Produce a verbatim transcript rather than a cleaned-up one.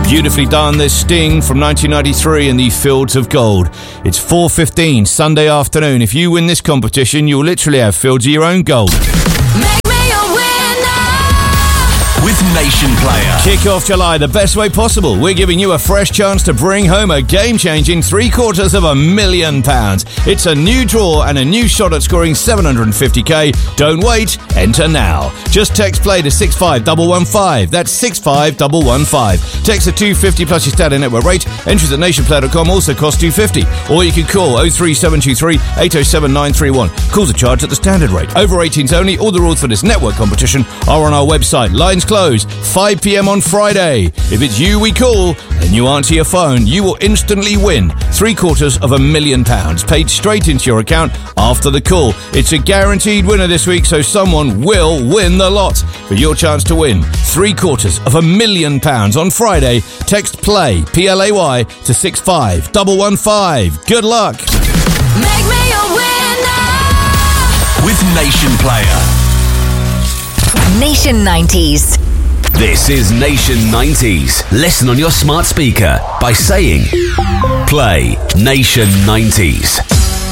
Beautifully done. There's Sting from nineteen ninety-three in the Fields of Gold. It's four fifteen Sunday afternoon. If you win this competition, you'll literally have fields of your own gold. Make me a winner with Nation Player. Kick off July the best way possible. We're giving you a fresh chance to bring home a game-changing three quarters of a million pounds. It's a new draw and a new shot at scoring seven hundred fifty k. Don't wait, enter now. Just text play to six five one one five. That's six five one one five. Text to two fifty plus your standard network rate. Entries at nation player dot com also cost two fifty. Or you can call oh three seven two three eight oh seven nine three one. Calls are charged at the standard rate. Over eighteens only. All the rules for this network competition are on our website. Lines closed five p.m. on Friday. If it's you we call and you answer your phone, you will instantly win three quarters of a million pounds paid straight into your account after the call. It's a guaranteed winner this week, so someone will win the lot. For your chance to win three quarters of a million pounds on Friday, text play, P L A Y, to six five one one five. Good luck. Make me a winner with Nation Player. Nation nineties. This is Nation nineties. Listen on your smart speaker by saying play Nation nineties.